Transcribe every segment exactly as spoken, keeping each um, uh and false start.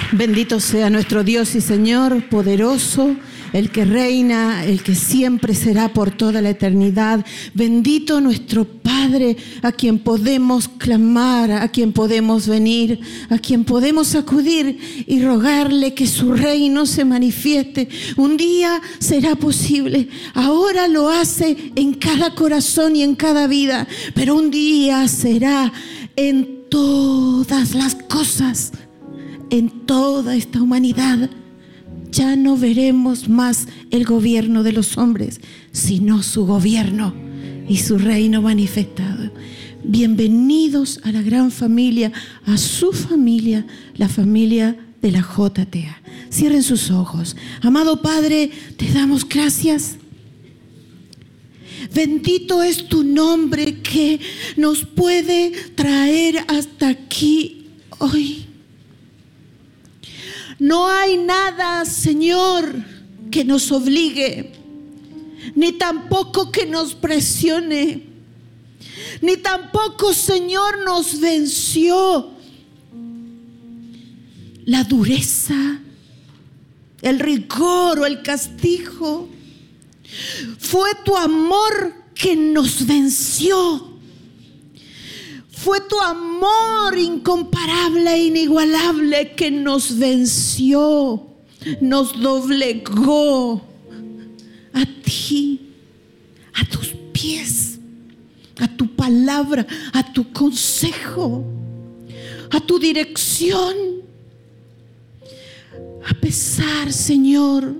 Bendito sea nuestro Dios y Señor poderoso, el que reina, el que siempre será por toda la eternidad. Bendito nuestro Padre, a quien podemos clamar, a quien podemos venir, a quien podemos acudir y rogarle que su reino se manifieste. Un día será posible, ahora lo hace en cada corazón y en cada vida, pero un día será en todas las cosas, en toda esta humanidad. Ya no veremos más el gobierno de los hombres, sino su gobierno y su reino manifestado. Bienvenidos a la gran familia, a su familia, la familia de la J T A. Cierren sus ojos. Amado Padre, te damos gracias. Bendito es tu nombre que nos puede traer hasta aquí hoy. No hay nada, Señor, que nos obligue, ni tampoco que nos presione, ni tampoco, Señor, nos venció la dureza, el rigor o el castigo. Fue tu amor que nos venció. Fue tu amor incomparable e inigualable que nos venció, nos doblegó a ti, a tus pies, a tu palabra, a tu consejo, a tu dirección. A pesar, Señor,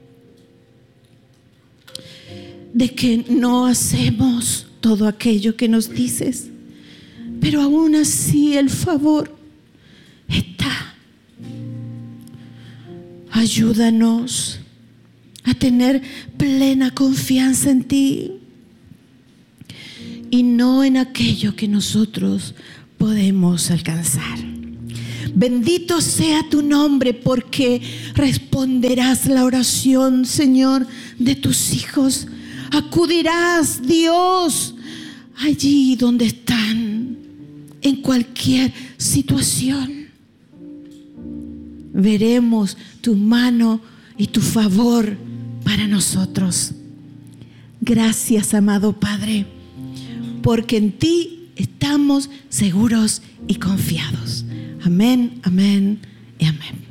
de que no hacemos todo aquello que nos dices, pero aún así el favor está. Ayúdanos a tener plena confianza en ti y no en aquello que nosotros podemos alcanzar. Bendito sea tu nombre, porque responderás la oración, Señor, de tus hijos. Acudirás, Dios, allí donde están, en cualquier situación. Veremos tu mano y tu favor para nosotros. Gracias, amado Padre, porque en ti estamos seguros y confiados. Amén, amén y amén.